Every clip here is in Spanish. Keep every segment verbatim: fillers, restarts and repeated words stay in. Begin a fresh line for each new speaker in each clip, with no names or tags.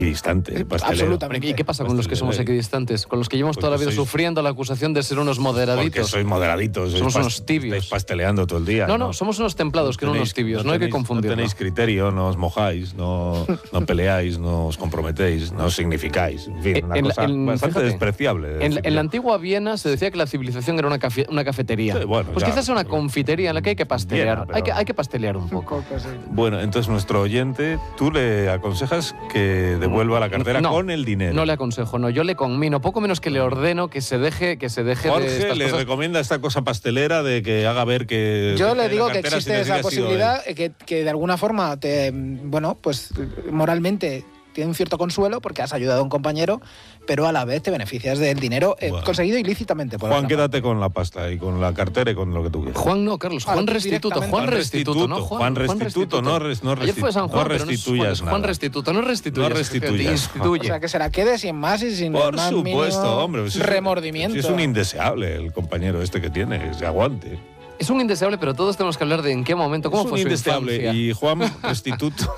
equidistante, pastelero.
Absolutamente.
¿Y qué pasa con los que somos equidistantes? Con los que llevamos
Porque
toda la vida
sois-
sufriendo la acusación de ser unos
Porque
moderaditos.
sois moderaditos. sois
Somos
pas-
unos tibios.
Estáis pasteleando todo el día.
No, no, somos unos templados, que no unos tibios. No, hay que
tenéis-
confundirlo.
No tenéis criterio, no os mojáis, no, no peleáis, no os comprometéis, no os significáis. En fin,
En-
una
en la-
cosa
en-
bastante
fíjate,
despreciable.
En,
decir
en la
yo.
antigua Viena se decía que la civilización era una, cafe- una cafetería.
Sí, bueno,
pues
ya,
quizás sea una
pero-
confitería en la que hay que pastelear.
Viena, pero-
hay, que, hay que pastelear un
Un
poco.
poco, sí.
Bueno, entonces nuestro oyente, tú le aconsejas que devuelva la cartera
No,
con el dinero.
No le aconsejo, no. Yo le conmino, poco menos que le ordeno que se deje, que se deje de
Jorge
estas
le
cosas.
recomienda esta cosa pastelera de que haga ver que...
Yo le
la
digo que
cartera
existe
sin
esa
decir que ha sido
posibilidad, eh, que, que de alguna forma, te, bueno, pues moralmente tiene un cierto consuelo porque has ayudado a un compañero, pero a la vez te beneficias del dinero eh,
Bueno.
conseguido ilícitamente.
él.
Por
Juan,
otra
quédate con la pasta y con la cartera y con lo que tú quieras.
Juan no, Carlos,
Ah,
Juan
tú
Restituto,
directamente.
Juan
Juan
Restituto, ¿no?
Restituto, Juan Restituto, no res- no
Ayer fue San
resti-
Juan,
no
pero no es
restituyas
Juan, es Juan
nada.
Restituto, no restituyas.
No restituyas.
Instituye.
O sea, que se la quede sin más y sin el
Por
más
supuesto,
mínimo
hombre. si es un-
remordimiento.
si es un indeseable el compañero este que tiene, que se aguante.
Es un indeseable, pero todos tenemos que hablar de en qué momento, cómo
es
fue
un
su
indeseable.
infancia.
Y Juan Restituto...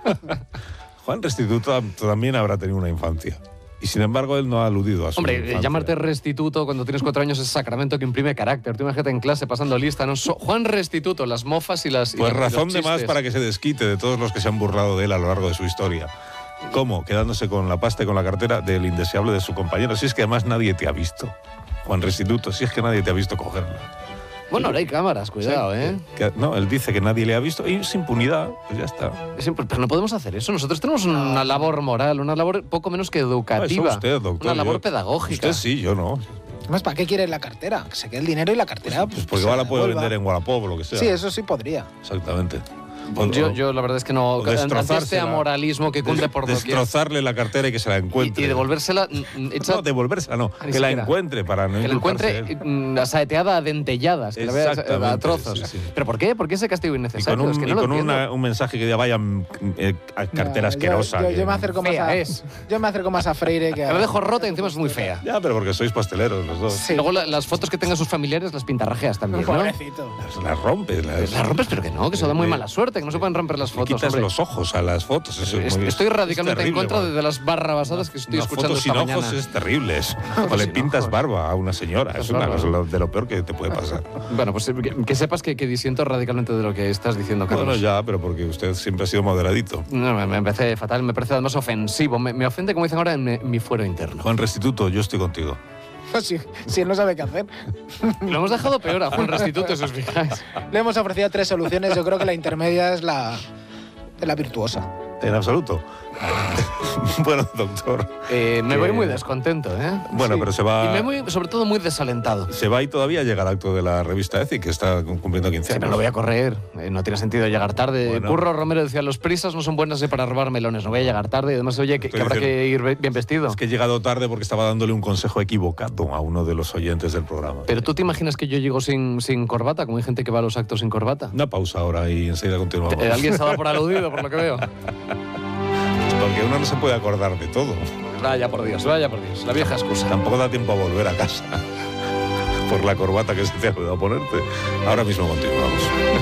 Juan Restituto también habrá tenido una infancia. Y sin embargo, él no ha aludido a su
Hombre,
infancia.
llamarte Restituto cuando tienes cuatro años es sacramento que imprime carácter. Tú imagínate en clase pasando lista, ¿no? So- Juan Restituto, las mofas y las. y
Pues
las- y los
razón de más
chistes.
para que se desquite de todos los que se han burlado de él a lo largo de su historia. ¿Cómo? Quedándose con la pasta y con la cartera del indeseable de su compañero. Si es que además nadie te ha visto. Juan Restituto, si es que nadie te ha visto cogerla.
Bueno, ahora hay cámaras, cuidado,
Sí,
¿eh?
que- no, él dice que nadie le ha visto y es impunidad, pues ya está.
Es imp- Pero no podemos hacer eso. Nosotros tenemos una labor moral, una labor poco menos que
Ah, eso
educativa.
usted, doctor.
Una labor
yo-
pedagógica.
Usted sí, yo no.
Además, ¿para qué quieres la cartera? Que se quede el dinero y la cartera.
Pues
Pues,
porque
se
igual la puedo
devuelva.
vender en Wallapop o lo que sea.
Sí, eso sí podría.
Exactamente. O-
Yo,
o-
yo la verdad es que no.
o
Ante este
destrozársela.
amoralismo que cunde
des-
por doquier.
destrozarle la cartera y que se la
Y,
encuentre.
y devolvérsela mm, mm, hecha.
No, devolvérsela no.
Ni
Que la
siquiera.
encuentre para no
Que la encuentre
inculparse él.
mm, saeteada a dentelladas, que la vea a
Exactamente,
trozos.
sí, sí.
¿Pero por qué? ¿Por qué ese castigo
Y
innecesario?
con un,
es que
y
no lo
con
entiendo.
una- un mensaje que diga vaya mm, eh, a cartera
Ya,
asquerosa.
Yo, yo,
que-
yo me acerco más
Fea
a,
es.
yo me acerco más a Freire que a...
La dejo rota y encima es muy fea.
Ya, pero porque sois pasteleros los dos.
Sí.
Luego la- las fotos que tengan sus familiares las pintarrajeas también, ¿no?
Pobrecito.
Las, las rompes. Las,
Las rompes, pero que no, que eso da muy
Le-
mala suerte, que no se pueden romper las
le
fotos.
quitas
hombre.
los ojos a las fotos. Eso es
Est-
muy-
Estoy
es
radicalmente en
terrible,
contra de,
bueno.
de las barrabasadas que estoy
Una
escuchando
foto
esta
sin
mañana.
ojos es terrible eso. O le
sin
pintas
ojos.
barba a una señora. Es una
barba.
cosa lo- de lo peor que te puede pasar.
Bueno, pues eh, que, que sepas que, que disiento radicalmente de lo que estás diciendo, Carlos.
Bueno, ya, pero porque usted siempre ha sido moderadito.
No, me, me parece fatal, me parece además ofensivo. Me, me ofende, como dicen ahora, en, mi- mi fuero interno.
Juan Restituto, yo estoy contigo.
Pues sí, si él no sabe qué hacer.
Lo hemos dejado peor a Juan Restituto, si os fijáis.
Le hemos ofrecido tres soluciones. Yo creo que la intermedia es la, es la virtuosa.
En absoluto. Bueno, doctor.
Eh, me
Que-
voy muy descontento, ¿eh?
Bueno,
Sí.
pero se
Y
va.
me voy, sobre todo, muy desalentado.
Se va y todavía llega el acto de la revista ECI, que está cumpliendo quince
Si
años.
no lo voy a correr, eh, no tiene sentido llegar tarde.
Bueno.
Curro Romero decía, los prisas no son buenas ni para robar melones, no voy a llegar tarde. Y además, oye, que,
Estoy
que habrá
diciendo-
que ir ve- bien vestido.
Es que he llegado tarde porque estaba dándole un consejo equivocado a uno de los oyentes del programa.
Pero tú te imaginas que yo llego sin, sin corbata, como hay gente que va a los actos sin corbata.
Una pausa ahora y enseguida continuamos.
Eh, Alguien se ha dado por aludido, por lo que veo.
Porque uno no se puede acordar de todo.
Vaya por Dios, vaya por Dios. La vieja excusa.
Tampoco da tiempo a volver a casa por la corbata que se te ha olvidado ponerte. Ahora mismo continuamos.